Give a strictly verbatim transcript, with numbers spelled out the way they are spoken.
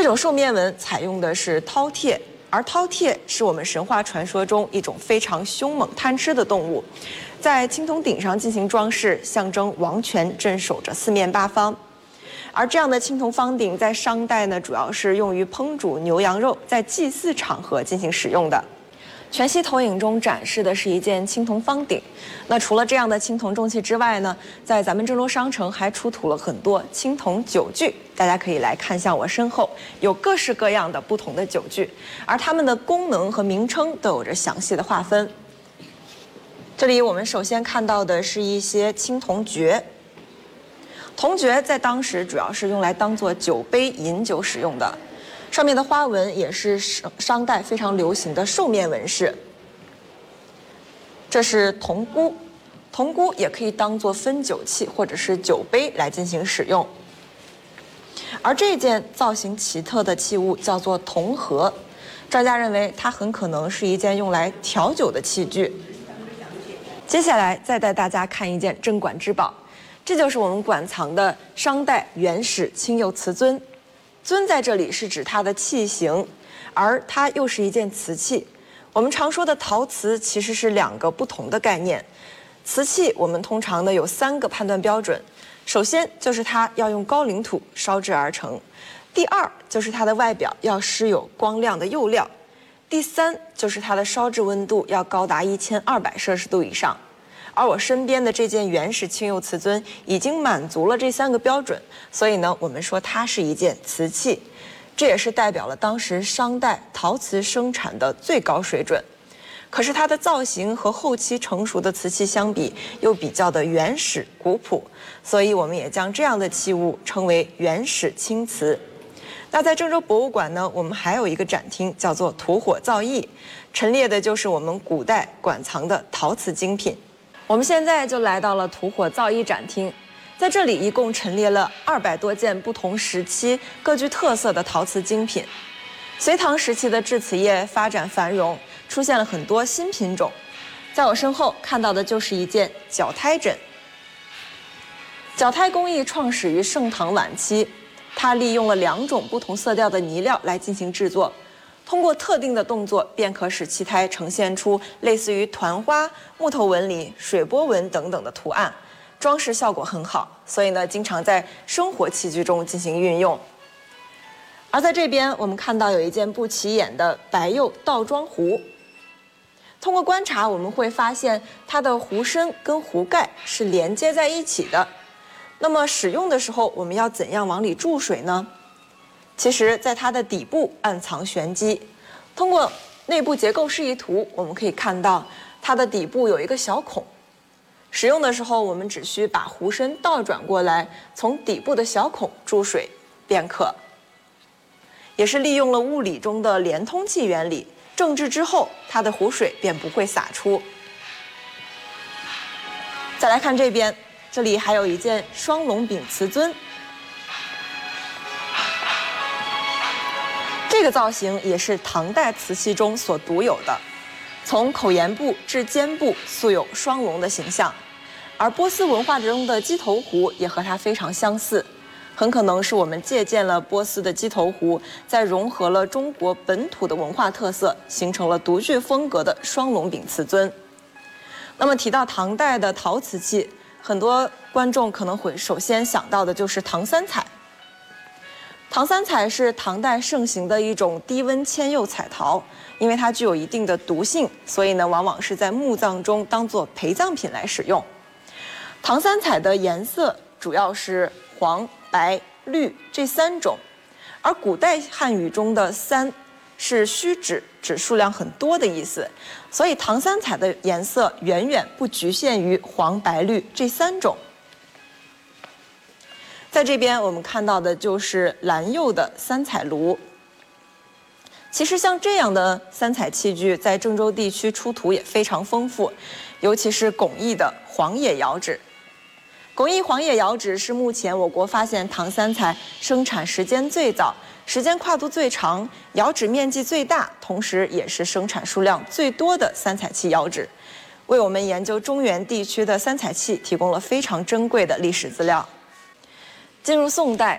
种兽面纹采用的是饕餮，而饕餮是我们神话传说中一种非常凶猛贪吃的动物，在青铜鼎上进行装饰，象征王权镇守着四面八方。而这样的青铜方鼎在商代呢，主要是用于烹煮牛羊肉，在祭祀场合进行使用的。全息投影中展示的是一件青铜方鼎。那除了这样的青铜重器之外呢，在咱们郑州商城还出土了很多青铜酒具，大家可以来看向我身后，有各式各样的不同的酒具，而它们的功能和名称都有着详细的划分。这里我们首先看到的是一些青铜爵。铜爵在当时主要是用来当做酒杯饮酒使用的。上面的花纹也是商代非常流行的兽面纹饰。这是铜箍，铜箍也可以当做分酒器或者是酒杯来进行使用。而这件造型奇特的器物叫做铜盒，专家认为它很可能是一件用来调酒的器具。接下来再带大家看一件镇馆之宝，这就是我们馆藏的商代原始青釉瓷尊。尊在这里是指它的器型，而它又是一件瓷器。我们常说的陶瓷其实是两个不同的概念。瓷器我们通常呢有三个判断标准，首先就是它要用高岭土烧制而成，第二就是它的外表要施有光亮的釉料，第三就是它的烧制温度要高达一千二百摄氏度以上。而我身边的这件原始青釉瓷尊已经满足了这三个标准，所以呢，我们说它是一件瓷器，这也是代表了当时商代陶瓷生产的最高水准。可是它的造型和后期成熟的瓷器相比，又比较的原始古朴，所以我们也将这样的器物称为原始青瓷。那在郑州博物馆呢，我们还有一个展厅叫做吐火造诣，陈列的就是我们古代馆藏的陶瓷精品。我们现在就来到了吐火造诣展厅，在这里一共陈列了二百多件不同时期各具特色的陶瓷精品。隋唐时期的制瓷业发展繁荣，出现了很多新品种。在我身后看到的就是一件角胎枕。角胎工艺创始于盛唐晚期，它利用了两种不同色调的泥料来进行制作。通过特定的动作，便可使漆胎呈现出类似于团花、木头纹理、水波纹等等的图案，装饰效果很好，所以呢，经常在生活器具中进行运用。而在这边，我们看到有一件不起眼的白釉倒装壶。通过观察，我们会发现它的壶身跟壶盖是连接在一起的。那么使用的时候，我们要怎样往里注水呢？其实在它的底部暗藏玄机，通过内部结构示意图，我们可以看到它的底部有一个小孔。使用的时候，我们只需把壶身倒转过来，从底部的小孔注水便可。也是利用了物理中的连通器原理，正置之后，它的壶水便不会洒出。再来看这边，这里还有一件双龙柄瓷尊。这个造型也是唐代瓷器中所独有的，从口沿部至肩部素有双龙的形象，而波斯文化中的鸡头壶也和它非常相似，很可能是我们借鉴了波斯的鸡头壶，再融合了中国本土的文化特色，形成了独具风格的双龙柄瓷尊。那么提到唐代的陶瓷器，很多观众可能会首先想到的就是唐三彩。唐三彩是唐代盛行的一种低温铅釉彩陶，因为它具有一定的毒性，所以呢，往往是在墓葬中当做陪葬品来使用。唐三彩的颜色主要是黄、白、绿这三种，而古代汉语中的三是虚指，指数量很多的意思，所以唐三彩的颜色远远不局限于黄、白、绿这三种。在这边我们看到的就是蓝釉的三彩炉。其实像这样的三彩器具在郑州地区出土也非常丰富，尤其是巩义的黄野窑址。巩义黄野窑址是目前我国发现唐三彩生产时间最早、时间跨度最长、窑址面积最大，同时也是生产数量最多的三彩器窑址，为我们研究中原地区的三彩器提供了非常珍贵的历史资料。进入宋代，